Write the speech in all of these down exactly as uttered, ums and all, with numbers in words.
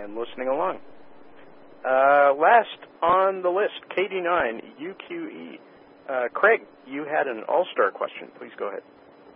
and listening along. Uh, last on the list, K D nine U Q E. Uh, Craig, you had an All-Star question. Please go ahead.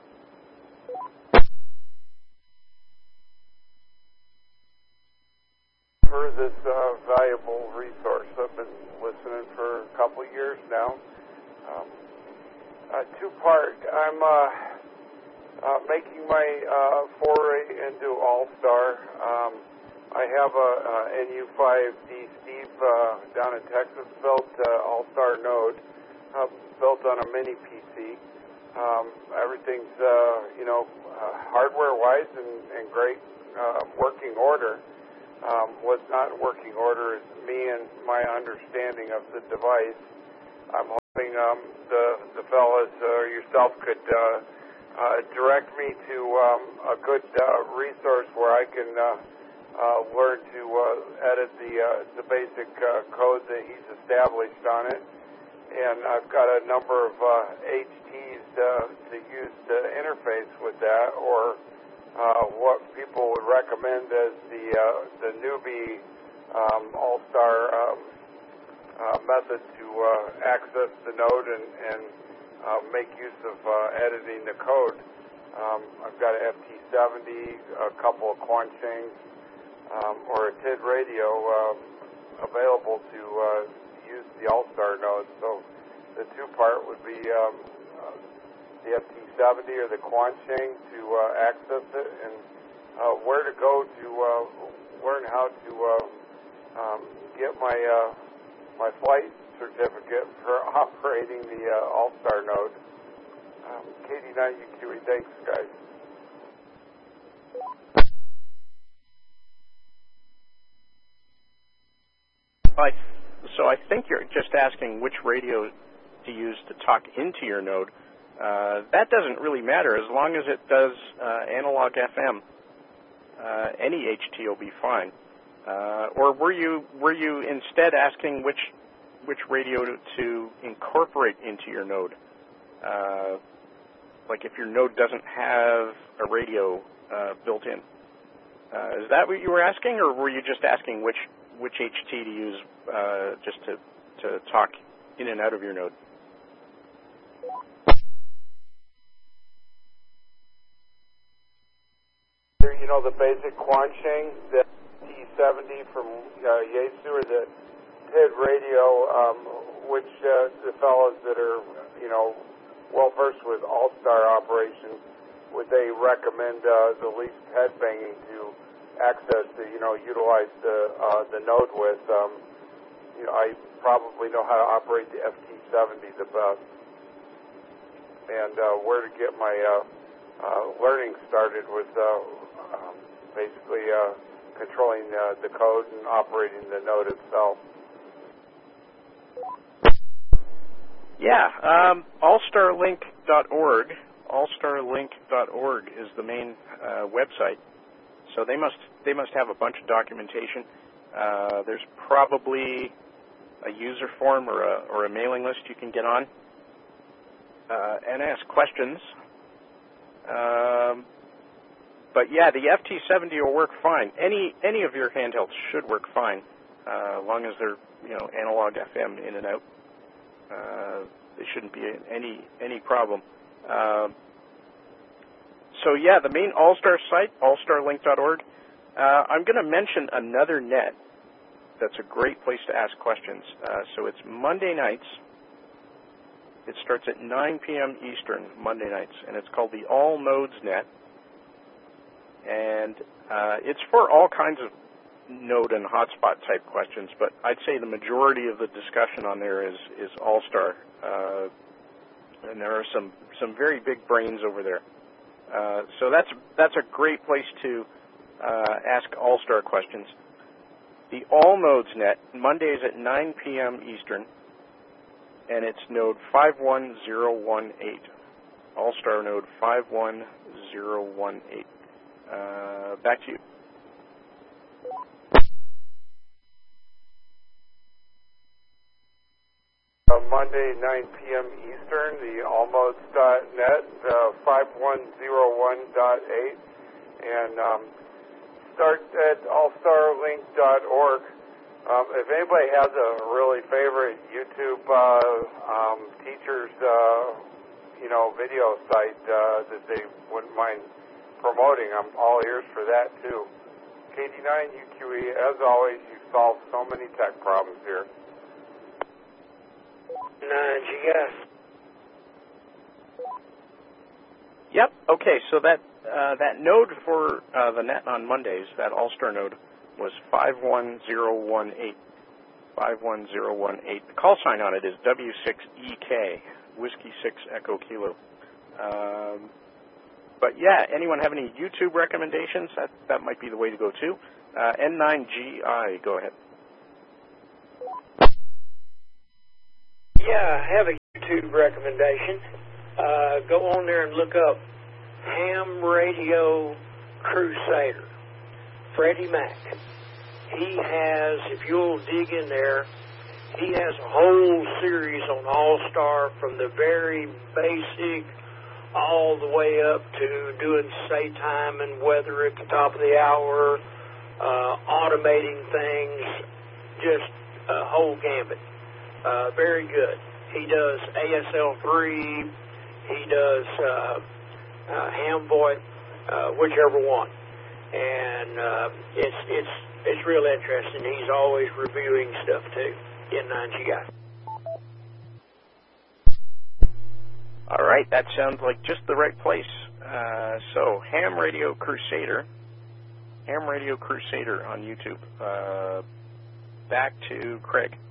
For this uh, valuable resource, I've been listening for a couple of years now. Um, uh, two-part. I'm uh, uh, making my uh, foray into All-Star. Um, I have a, a N U five D Steve uh, down in Texas built uh, All-Star node, uh, built on a mini P C. Um, everything's, uh, you know, uh, hardware-wise and, and great uh, working order. Um, what's not in working order is me and my understanding of the device. I'm hoping um, the, the fellas or uh, yourself could uh, uh, direct me to um, a good uh, resource where I can uh, uh, learn to uh, edit the, uh, the basic uh, code that he's established on it. And I've got a number of uh, H Ts uh, to use to interface with that, or Uh, what people would recommend as the uh, the newbie um, all-star um, uh, method to uh, access the node and, and uh, make use of uh, editing the code. Um, I've got an F T seventy, a couple of Quanchings, um, or a T I D radio um, available to uh, use the all-star node. So the two-part would be um, uh, the F T seventy or the Quanching to uh, access it, and uh, where to go to uh, learn how to uh, um, get my uh, my flight certificate for operating the uh, All-Star node. Um, K D nine U Q E, thanks, guys. I, so I think you're just asking which radio to use to talk into your node. Uh, that doesn't really matter as long as it does uh, analog F M. Uh, any H T will be fine. Uh, or were you were you instead asking which which radio to, to incorporate into your node? Uh, like if your node doesn't have a radio uh, built in. Uh, is that what you were asking, or were you just asking which which H T to use uh, just to to talk in and out of your node? You know, the basic Quanching, the T seventy from uh, Yaesu, or the T I D radio, um, which uh, the fellows that are, you know, well-versed with all-star operations, would they recommend uh, the least headbanging to access to, you know, utilize the uh, the node with? Um, you know, I probably know how to operate the F T seventy the best, and uh, where to get my uh, uh, learning started with uh, um, basically uh, controlling uh, the code and operating the node itself. Yeah, um, all star link dot org. all star link dot org is the main uh, website. So they must they must have a bunch of documentation. Uh, there's probably a user form or a or a mailing list you can get on uh, and ask questions. Um, but yeah, the F T seventy will work fine. Any any of your handhelds should work fine, uh, as long as they're you know analog F M in and out. Uh, there shouldn't be any any problem. Uh, so yeah, the main All-Star site, all star link dot org. Uh, I'm going to mention another net that's a great place to ask questions. Uh, so it's Monday nights. It starts at nine p.m. Eastern, Monday nights, and it's called the All Nodes Net. And uh, it's for all kinds of node and hotspot type questions, but I'd say the majority of the discussion on there is, is All-Star. Uh, and there are some, some very big brains over there. Uh, so that's that's a great place to uh, ask All-Star questions. The All Nodes Net, Mondays at nine p.m. Eastern, and it's node five one zero one eight. All-Star node five one zero one eight. Uh, back to you. Uh, Monday, nine p.m. Eastern, the allmodes dot net, uh, five one zero one dot eight, and um, start at all star link dot org. Um, if anybody has a really favorite YouTube uh, um, teacher's, uh, you know, video site uh, that they wouldn't mind promoting, I'm all ears for that too. K D nine U Q E, as always, you solve so many tech problems here. nine G S. Yep. Okay. So that uh, that node for uh, the net on Mondays, that All-Star node, was five one zero one eight. five one zero one eight. The call sign on it is W six E K, Whiskey six Echo Kilo. Um, but yeah, anyone have any YouTube recommendations? That that might be the way to go too. Uh, N nine G I, go ahead. Yeah, I have a YouTube recommendation. Uh, go on there and look up Ham Radio Crusader, Freddie Mac. He has, if you'll dig in there, he has a whole series on All-Star from the very basic all the way up to doing say time and weather at the top of the hour, uh, automating things, just a whole gambit. Uh, very good. He does A S L three, he does uh, uh, Hamboy, uh, whichever one. And uh, it's it's it's real interesting. He's always reviewing stuff too. N nine G I. All right, that sounds like just the right place. Uh, so Ham Radio Crusader, Ham Radio Crusader on YouTube. Uh, back to Craig.